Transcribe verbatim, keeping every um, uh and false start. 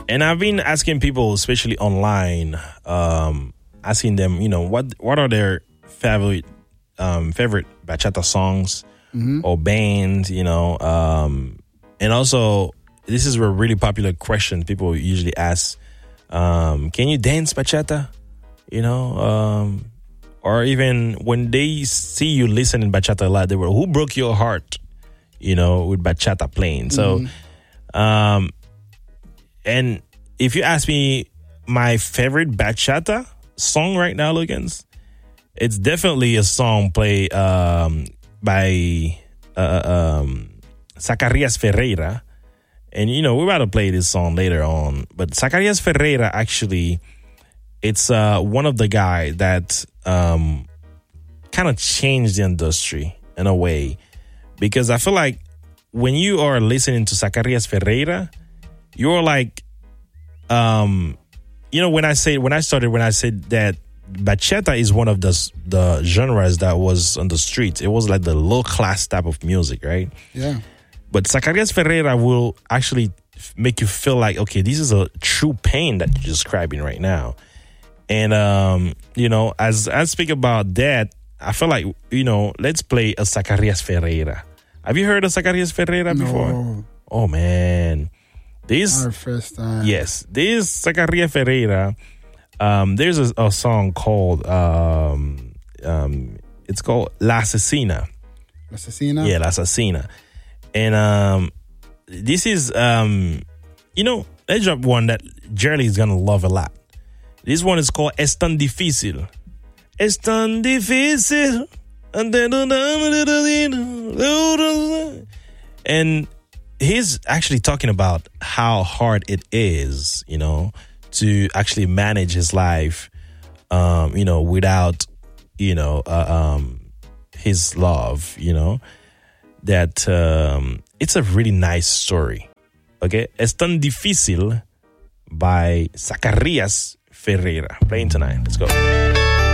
And I've been asking people, especially online, um, asking them, you know, what what are their favorite um, favorite bachata songs mm-hmm. or bands, you know, um, and also this is a really popular question people usually ask: um, can you dance bachata? You know, um, or even when they see you listening bachata a lot, they were, who broke your heart? You know, with bachata playing. So, mm-hmm. um, and if you ask me my favorite bachata song right now, Lucans, it's definitely a song played um, by uh, um, Zacarias Ferreira. And, you know, we're about to play this song later on. But Zacarias Ferreira, actually, it's uh, one of the guys that um, kind of changed the industry in a way. Because I feel like when you are listening to Zacarias Ferreira, you're like, um, you know, when I say, when I started, when I said that bachata is one of the the genres that was on the streets, it was like the low class type of music, right? Yeah. But Zacarias Ferreira will actually make you feel like, okay, this is a true pain that you're describing right now. And, um, you know, as I speak about that, I feel like, you know, let's play a Zacarias Ferreira. Have you heard of Zacarias Ferreira no. before? Oh, man. This, Our first time. Yes. This Zacarias Ferreira, um, there's a, a song called, um, um, it's called La Asesina. La Asesina? Yeah, La Asesina. And um, this is, um, you know, let's drop one that Jerry is going to love a lot. This one is called Es Tan Difícil. Es tan difícil. And he's actually talking about how hard it is, you know, to actually manage his life, um, you know, without, you know, uh, um, his love, you know. That um, it's a really nice story. Okay, Es Tan Difícil by Zacarias Ferreira. Playing tonight. Let's go.